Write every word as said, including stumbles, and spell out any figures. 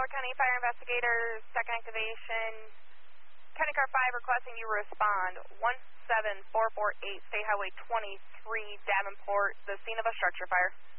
County Fire Investigators, second activation. County Car five requesting you respond. one seven four four eight, State Highway twenty-three, Davenport, the scene of a structure fire.